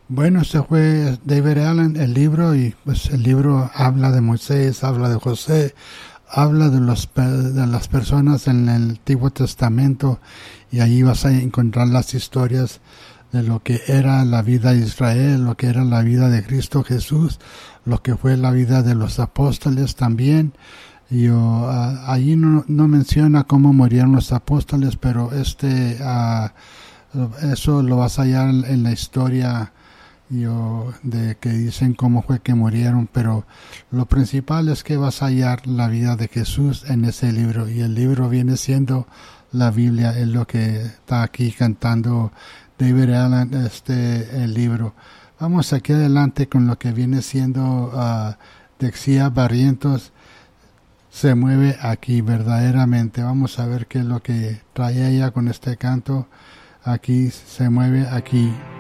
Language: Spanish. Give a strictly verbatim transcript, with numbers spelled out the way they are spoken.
Bueno, este fue David Allen, el libro, y pues el libro habla de Moisés, habla de José, habla de, los, de las personas en el Antiguo Testamento, y ahí vas a encontrar las historias de lo que era la vida de Israel, lo que era la vida de Cristo Jesús, lo que fue la vida de los apóstoles también. Y uh, ahí no, no menciona cómo murieron los apóstoles, pero este uh, eso lo vas a hallar en la historia yo, de que dicen cómo fue que murieron, pero lo principal es que vas a hallar la vida de Jesús en ese libro, y el libro viene siendo la Biblia, es lo que está aquí cantando David Allen, este el libro. Vamos aquí adelante con lo que viene siendo uh, Dexia Barrientos. Se mueve aquí verdaderamente. Vamos a ver qué es lo que trae ella con este canto. Aquí se mueve aquí.